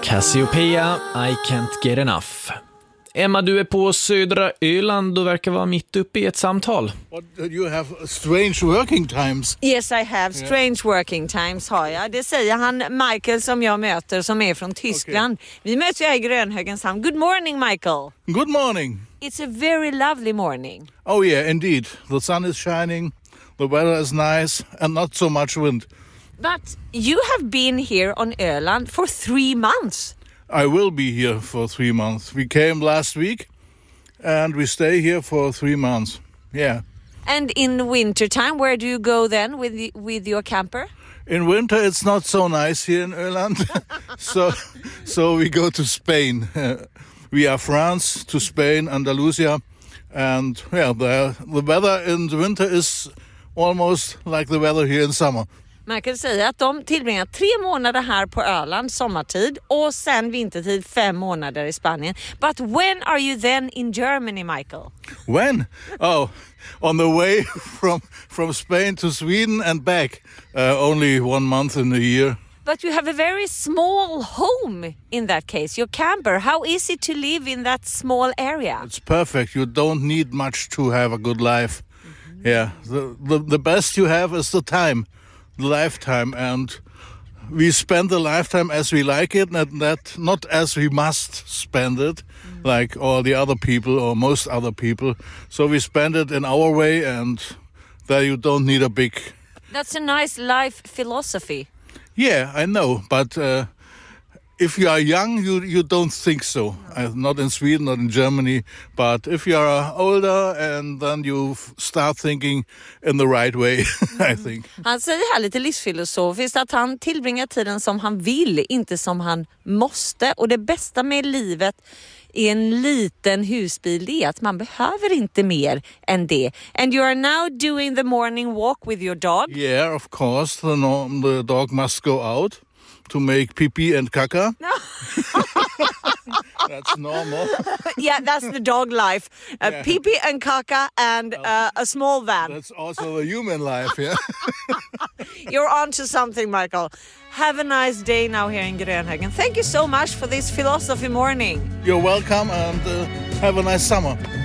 Cassiopeia, I can't get enough. Emma, du är på södra Öland och verkar vara mitt uppe i ett samtal. You have strange working times. Yes, I have. Strange working times har jag. Det säger han Michael som jag möter som är från Tyskland. Okay. Vi möts ju i Grönhögens hamn. Good morning, Michael. Good morning. It's a very lovely morning. Oh yeah, indeed. The sun is shining, the weather is nice and not so much wind. But you have been here on Öland for 3 months. I will be here for 3 months. We came last week and we stay here for 3 months. Yeah. And in winter time, where do you go then with your camper? In winter it's not so nice here in Öland. so we go to Spain. We are France to Spain, Andalusia, and the weather in the winter is almost like the weather here in summer. Man kan säga att de tillbringar 3 månader här på Öland sommartid och sen vintertid 5 månader i Spanien. But when are you then in Germany, Michael? When? Oh, on the way from Spain to Sweden and back. Only 1 month in a year. But you have a very small home in that case, your camper. How is it to live in that small area? It's perfect. You don't need much to have a good life. Mm-hmm. Yeah, the best you have is the time. Lifetime, and we spend the lifetime as we like it, and that not as we must spend it, like all the other people or most other people. So we spend it in our way, and there you don't need a big... That's a nice life philosophy. Yeah, I know, but if you are young, you don't think so. Not in Sweden, not in Germany. But if you are older, and then you start thinking in the right way, I think. Han säger här lite livsfilosofiskt att han tillbringar tiden som han vill, inte som han måste. Och det bästa med livet i en liten husbil är att man behöver inte mer än det. And you are now doing the morning walk with your dog? Yeah, of course. The dog must go out to make pee-pee and caca. No. That's normal. Yeah, that's the dog life. Pee-pee and caca and a small van. That's also the human life, yeah. You're on to something, Michael. Have a nice day now here in Grönhögen. Thank you so much for this philosophy morning. You're welcome, and have a nice summer.